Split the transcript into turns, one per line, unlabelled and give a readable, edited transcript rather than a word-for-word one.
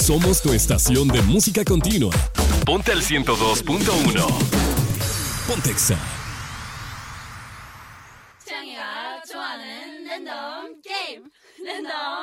Somos tu estación de música continua. Ponte al 102.1. Pontexa.
창이가 좋아하는 랜덤 게임. 랜덤